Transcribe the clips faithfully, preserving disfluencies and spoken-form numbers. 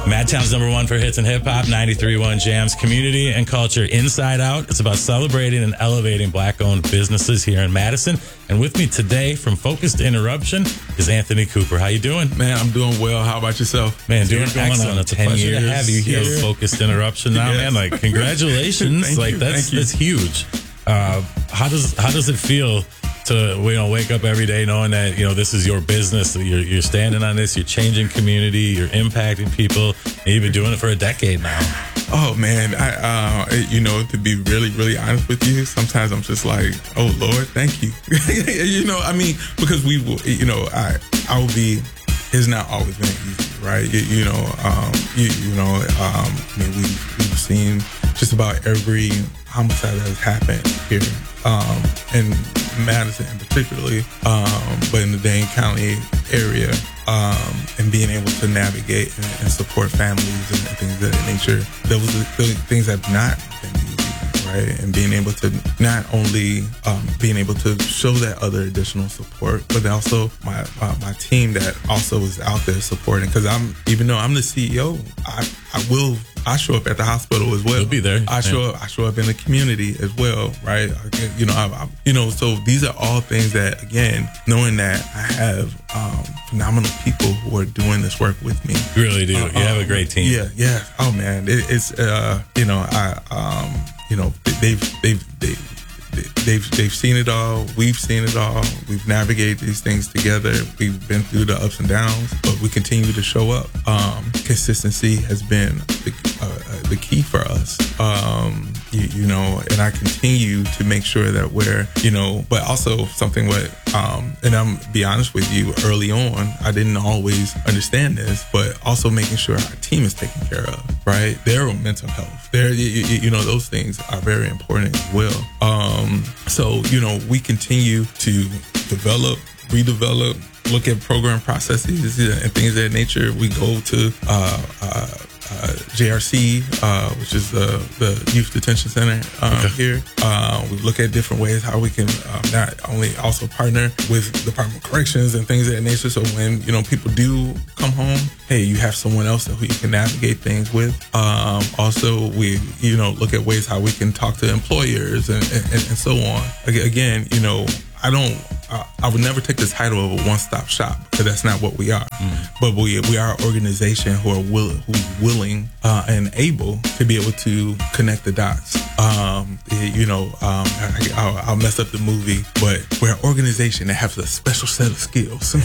Madtown's number one for hits and hip hop, ninety-three point one Jams, community and culture inside out. It's about celebrating and elevating black-owned businesses here in Madison. And with me today from Focused Interruption is Anthony Cooper. How you doing? Man, I'm doing well. How about yourself? Man, doing excellent. It's a ten pleasure years. to have you here Yes. at Focused Interruption now, Yes. man. Like, congratulations. Thank like you. that's Thank you. that's huge. Uh, how does how does it feel to you know wake up every day knowing that you know this is your business, that you're you're standing on this, you're changing community, you're impacting people, and you've been doing it for a decade now. Oh man, I uh, you know, to be really, really honest with you, sometimes I'm just like, oh Lord, thank you. You know, I mean, because we, will, you know, I I will be. It's not always been easy, right? You, you know, um, you, you know, um, I mean, we we've seen just about every homicide that has happened here um, in Madison, in particularly, um, but in the Dane County area, um, and being able to navigate and, and support families and, and things of that nature. Those are the things that have not been easy. Right? And being able to not only um, being able to show that other additional support, but also my my, my team that also is out there supporting. Because I'm even though I'm the C E O, I I will I show up at the hospital as well. You'll be there. I show yeah. up. I show up in the community as well, right? I, you know, I, I, you know. So these are all things that, again, knowing that I have um, phenomenal people who are doing this work with me. You really do. Uh, you have a great team. Yeah, yeah. Oh man, it, it's uh, you know, I um. You know, they've they've they've they've they've seen it all. We've seen it all. We've navigated these things together. We've been through the ups and downs, but we continue to show up. Um, consistency has been the, uh, the key for us. Um, you, you know, and I continue to make sure that we're, you know, but also something what, um, and I'm be honest with you, early on, I didn't always understand this, but also making sure our team is taken care of, right? Their mental health, their, you, you know, those things are very important as well. Um, so, you know, we continue to develop, redevelop, look at program processes and things of that nature. We go to uh, uh, uh, J R C, uh, which is the, the Youth Detention Center um, okay. here. Uh, we look at different ways how we can um, not only also partner with Department of Corrections and things of that nature. So when, you know, people do come home, hey, you have someone else who you can navigate things with. Um, also, we, you know, look at ways how we can talk to employers and, and, and so on. Again, you know, I don't, uh, I would never take the title of a one-stop shop because that's not what we are. Mm. But we we are an organization who are will, who's willing uh, and able to be able to connect the dots. Um, you know, um, I, I'll, I'll mess up the movie, but we're an organization that has a special set of skills.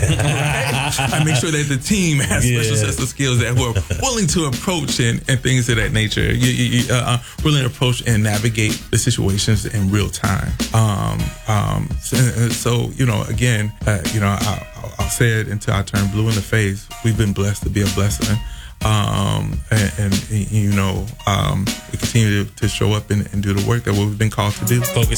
I make sure that the team has yeah. special sets of skills that who are willing to approach and, and things of that nature. You, you, uh, willing to approach and navigate the situations in real time. Um, um, so, So, you know, again, uh, you know, I, I'll, I'll say it until I turn blue in the face. We've been blessed to be a blessing. Um, and, and, you know, um, we continue to, to show up and, and do the work that we've been called to do. Focus